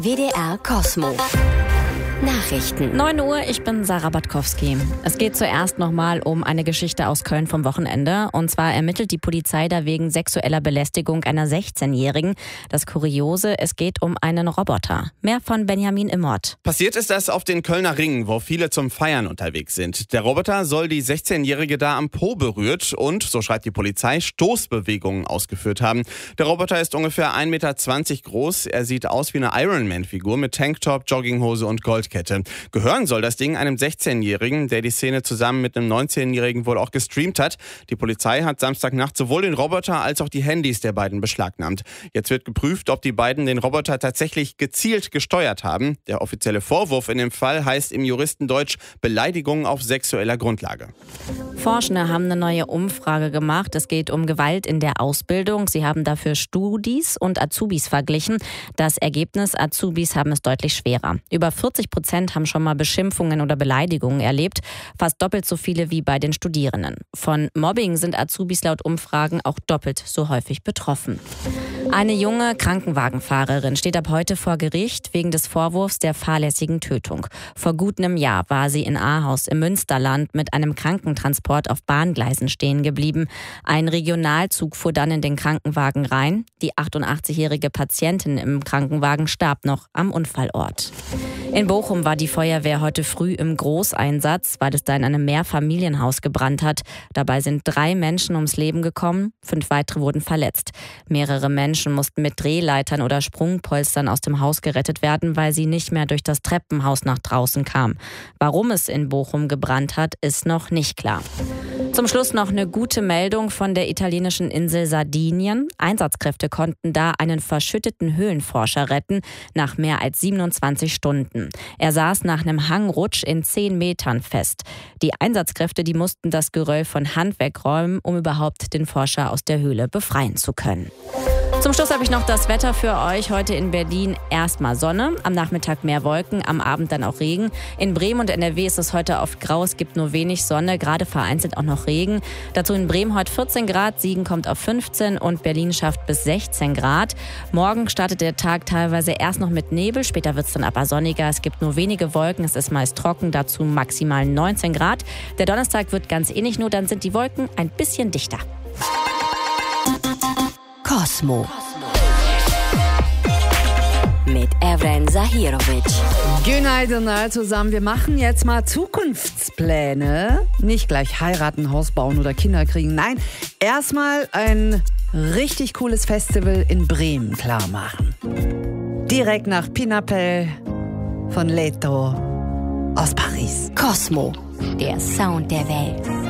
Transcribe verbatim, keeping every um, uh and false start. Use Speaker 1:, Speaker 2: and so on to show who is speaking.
Speaker 1: W D R Cosmo. Nachrichten.
Speaker 2: neun Uhr, ich bin Sarah Batkowski. Es geht zuerst nochmal um eine Geschichte aus Köln vom Wochenende. Und zwar ermittelt die Polizei da wegen sexueller Belästigung einer sechzehnjährigen. Das Kuriose, es geht um einen Roboter. Mehr von Benjamin Immort.
Speaker 3: Passiert ist das auf den Kölner Ringen, wo viele zum Feiern unterwegs sind. Der Roboter soll die sechzehnjährige da am Po berührt und, so schreibt die Polizei, Stoßbewegungen ausgeführt haben. Der Roboter ist ungefähr ein Meter zwanzig groß. Er sieht aus wie eine Ironman-Figur mit Tanktop, Jogginghose und Goldkette. Gehören soll das Ding einem sechzehnjährigen, der die Szene zusammen mit einem neunzehnjährigen wohl auch gestreamt hat. Die Polizei hat Samstagnacht sowohl den Roboter als auch die Handys der beiden beschlagnahmt. Jetzt wird geprüft, ob die beiden den Roboter tatsächlich gezielt gesteuert haben. Der offizielle Vorwurf in dem Fall heißt im Juristendeutsch Beleidigung auf sexueller Grundlage.
Speaker 2: Forschende haben eine neue Umfrage gemacht. Es geht um Gewalt in der Ausbildung. Sie haben dafür Studis und Azubis verglichen. Das Ergebnis: Azubis haben es deutlich schwerer. Über vierzig Prozent haben schon mal Beschimpfungen oder Beleidigungen erlebt. Fast doppelt so viele wie bei den Studierenden. Von Mobbing sind Azubis laut Umfragen auch doppelt so häufig betroffen. Eine junge Krankenwagenfahrerin steht ab heute vor Gericht wegen des Vorwurfs der fahrlässigen Tötung. Vor gut einem Jahr war sie in Ahaus im Münsterland mit einem Krankentransport auf Bahngleisen stehen geblieben. Ein Regionalzug fuhr dann in den Krankenwagen rein. Die achtundachtzigjährige Patientin im Krankenwagen starb noch am Unfallort. In Bochum war die Feuerwehr heute früh im Großeinsatz, weil es da in einem Mehrfamilienhaus gebrannt hat. Dabei sind drei Menschen ums Leben gekommen, fünf weitere wurden verletzt. Mehrere Menschen mussten mit Drehleitern oder Sprungpolstern aus dem Haus gerettet werden, weil sie nicht mehr durch das Treppenhaus nach draußen kamen. Warum es in Bochum gebrannt hat, ist noch nicht klar. Zum Schluss noch eine gute Meldung von der italienischen Insel Sardinien. Einsatzkräfte konnten da einen verschütteten Höhlenforscher retten nach mehr als siebenundzwanzig Stunden. Er saß nach einem Hangrutsch in zehn Metern fest. Die Einsatzkräfte, die mussten das Geröll von Hand wegräumen, um überhaupt den Forscher aus der Höhle befreien zu können. Zum Schluss habe ich noch das Wetter für euch. Heute in Berlin erstmal Sonne, am Nachmittag mehr Wolken, am Abend dann auch Regen. In Bremen und N R W ist es heute oft grau, es gibt nur wenig Sonne, gerade vereinzelt auch noch Regen. Dazu in Bremen heute vierzehn Grad, Siegen kommt auf fünfzehn und Berlin schafft bis sechzehn Grad. Morgen startet der Tag teilweise erst noch mit Nebel, später wird es dann aber sonniger. Es gibt nur wenige Wolken, es ist meist trocken, dazu maximal neunzehn Grad. Der Donnerstag wird ganz ähnlich, nur dann sind die Wolken ein bisschen dichter.
Speaker 1: Cosmo. Mit Evren Zahirovic.
Speaker 4: Günaydın zusammen. Wir machen jetzt mal Zukunftspläne. Nicht gleich heiraten, Haus bauen oder Kinder kriegen. Nein, erstmal ein richtig cooles Festival in Bremen klar machen. Direkt nach Pinapel von Leto aus Paris.
Speaker 1: Cosmo, der Sound der Welt.